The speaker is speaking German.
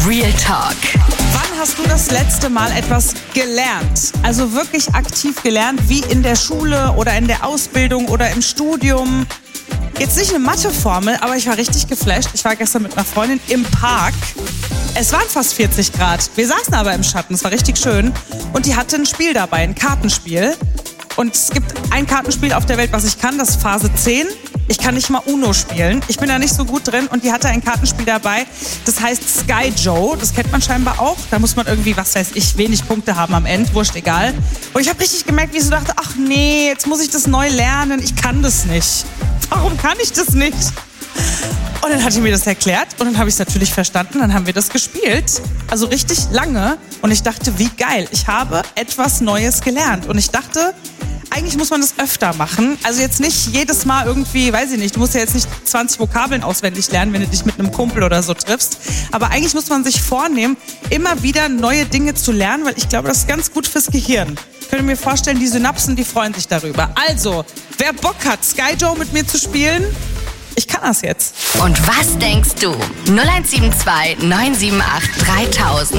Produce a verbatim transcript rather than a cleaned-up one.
Real Talk. Wann hast du das letzte Mal etwas gelernt? Also wirklich aktiv gelernt, wie in der Schule oder in der Ausbildung oder im Studium. Jetzt nicht eine Matheformel, aber ich war richtig geflasht. Ich war gestern mit einer Freundin im Park. Es waren fast vierzig Grad. Wir saßen aber im Schatten, es war richtig schön. Und die hatte ein Spiel dabei, ein Kartenspiel. Und es gibt ein Kartenspiel auf der Welt, was ich kann, das ist Phase zehn. Ich kann nicht mal Uno spielen. Ich bin da nicht so gut drin. Und die hatte ein Kartenspiel dabei, das heißt Sky Joe. Das kennt man scheinbar auch. Da muss man irgendwie, was weiß ich, wenig Punkte haben am Ende. Wurscht, egal. Und ich habe richtig gemerkt, wie ich so dachte, ach nee, jetzt muss ich das neu lernen. Ich kann das nicht. Warum kann ich das nicht? Und dann hat sie mir das erklärt und dann habe ich es natürlich verstanden. Dann haben wir das gespielt. Also richtig lange. Und ich dachte, wie geil. Ich habe etwas Neues gelernt. Und ich dachte, eigentlich muss man das öfter machen. Also jetzt nicht jedes Mal irgendwie, weiß ich nicht, du musst ja jetzt nicht zwanzig Vokabeln auswendig lernen, wenn du dich mit einem Kumpel oder so triffst. Aber eigentlich muss man sich vornehmen, immer wieder neue Dinge zu lernen, weil ich glaube, das ist ganz gut fürs Gehirn. Ich könnte mir vorstellen, die Synapsen, die freuen sich darüber. Also, wer Bock hat, Sky Joe mit mir zu spielen, ich kann das jetzt. Und was denkst du? null eins sieben zwei neun sieben acht dreitausend.